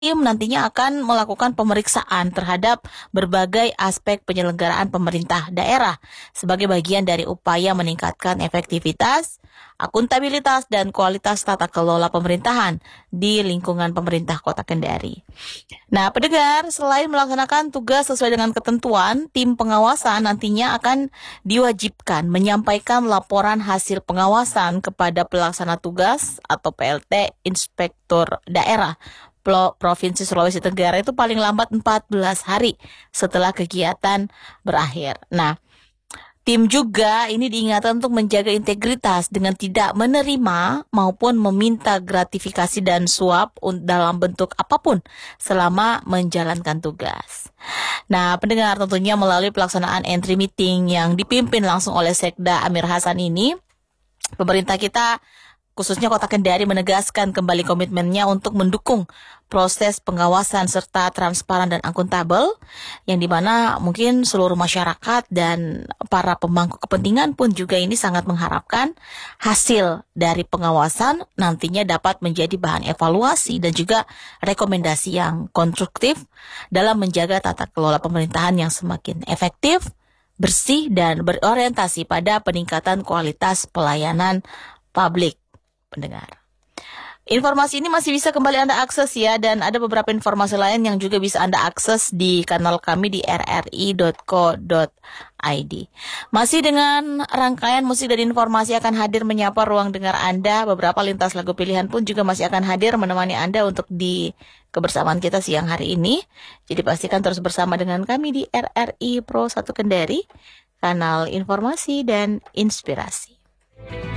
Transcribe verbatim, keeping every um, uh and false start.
Tim nantinya akan melakukan pemeriksaan terhadap berbagai aspek penyelenggaraan pemerintah daerah sebagai bagian dari upaya meningkatkan efektivitas, akuntabilitas, dan kualitas tata kelola pemerintahan di lingkungan pemerintah Kota Kendari. Nah, pendengar, selain melaksanakan tugas sesuai dengan ketentuan, tim pengawasan nantinya akan diwajibkan menyampaikan laporan hasil pengawasan kepada pelaksana tugas atau P L T Inspektur Daerah Provinsi Sulawesi Tenggara itu paling lambat empat belas hari setelah kegiatan berakhir. Nah, tim juga ini diingatkan untuk menjaga integritas dengan tidak menerima maupun meminta gratifikasi dan suap dalam bentuk apapun selama menjalankan tugas. Nah, pendengar, tentunya melalui pelaksanaan entry meeting yang dipimpin langsung oleh Sekda Amir Hasan ini, pemerintah kita khususnya Kota Kendari menegaskan kembali komitmennya untuk mendukung proses pengawasan serta transparan dan akuntabel, yang dimana mungkin seluruh masyarakat dan para pemangku kepentingan pun juga ini sangat mengharapkan hasil dari pengawasan nantinya dapat menjadi bahan evaluasi dan juga rekomendasi yang konstruktif dalam menjaga tata kelola pemerintahan yang semakin efektif, bersih, dan berorientasi pada peningkatan kualitas pelayanan publik. Pendengar, informasi ini masih bisa kembali Anda akses ya, dan ada beberapa informasi lain yang juga bisa Anda akses di kanal kami di r r i dot co dot i d. Masih dengan rangkaian musik dan informasi akan hadir menyapa ruang dengar Anda. Beberapa lintas lagu pilihan pun juga masih akan hadir menemani Anda untuk di kebersamaan kita siang hari ini. Jadi pastikan terus bersama dengan kami di R R I Pro satu Kendari, kanal informasi dan inspirasi.